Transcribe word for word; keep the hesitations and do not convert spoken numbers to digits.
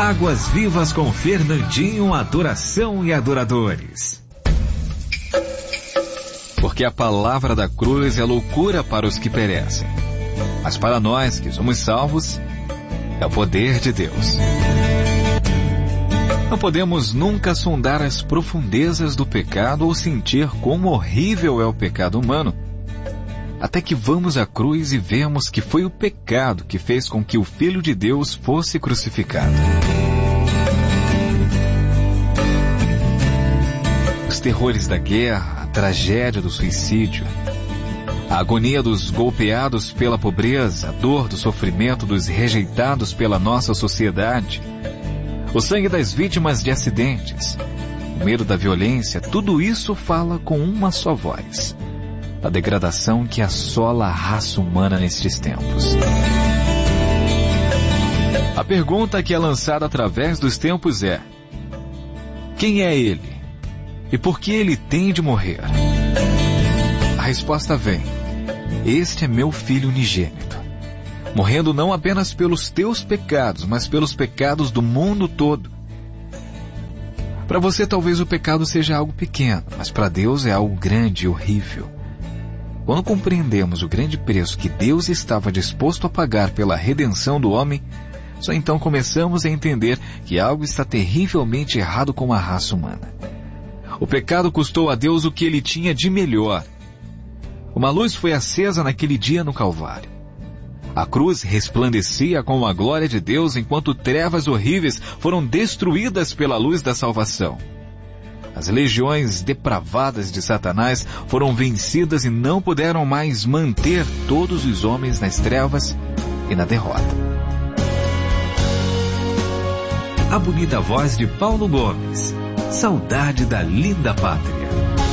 Águas Vivas com Fernandinho, adoração e adoradores. Porque a palavra da cruz é loucura para os que perecem, mas para nós que somos salvos, é o poder de Deus. Não podemos nunca sondar as profundezas do pecado ou sentir quão horrível é o pecado humano, até que vamos à cruz e vemos que foi o pecado que fez com que o Filho de Deus fosse crucificado. Os terrores da guerra, a tragédia do suicídio, a agonia dos golpeados pela pobreza, a dor do sofrimento dos rejeitados pela nossa sociedade, o sangue das vítimas de acidentes, o medo da violência, tudo isso fala com uma só voz: a degradação que assola a raça humana nestes tempos. A pergunta que é lançada através dos tempos é: quem é ele? E por que ele tem de morrer? A resposta vem: este é meu filho unigênito, morrendo não apenas pelos teus pecados, mas pelos pecados do mundo todo. Para você talvez o pecado seja algo pequeno, mas para Deus é algo grande e horrível. Quando compreendemos o grande preço que Deus estava disposto a pagar pela redenção do homem, só então começamos a entender que algo está terrivelmente errado com a raça humana. O pecado custou a Deus o que ele tinha de melhor. Uma luz foi acesa naquele dia no Calvário. A cruz resplandecia com a glória de Deus enquanto trevas horríveis foram destruídas pela luz da salvação. As legiões depravadas de Satanás foram vencidas e não puderam mais manter todos os homens nas trevas e na derrota. A bonita voz de Paulo Gomes. Saudade da linda pátria.